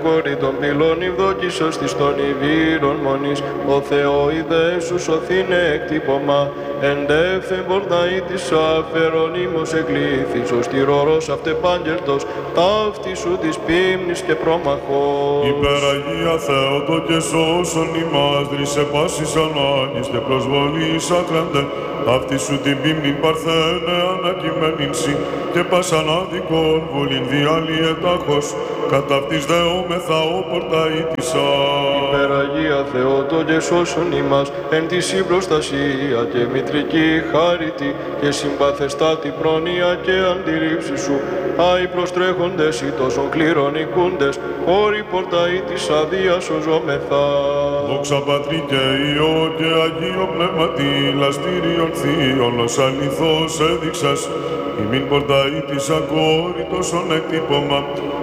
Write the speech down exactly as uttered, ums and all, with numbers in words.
Κόρη των πυλών ευδοκίσος της των ηβύρων μονής, ο Θεόιδε σου σωθήνε εκτύπωμα, εντεύθεν πορταή της αφαιρονίμως εκλήθης, ο στηρόρος αυτεπάγγελτος, ταύτη σου της πίμνης και πρόμαχος. Υπεραγία Θεότο και σώσον ημάς, δρύσε πάσης ανάγκης και προσβολής άκραντε, αυτή σου την πίμνην παρθένε ανακειμένην σοι, και πάσαν άδικον βουλήν διαλύετάχος, κατά αυτής δεόμεθα ο πορταΐτησα. Υπεραγία Θεότο και σώσον ημάς, εν τη συμπροστασία και μητρική χάριτη και συμπαθεστάτη πρόνοια και αντιλήψη σου, άι προστρέχοντες ή τόσων κληρονικούντες, όρη πορταΐτης αδείας σωζόμεθα. Δόξα Πατρί και Υιό και Αγίο Πνεύματι, λαστήριον θείον ως αληθώς έδειξας, ημίν πορταΐτης ακόρη τόσον εκτύπωμα,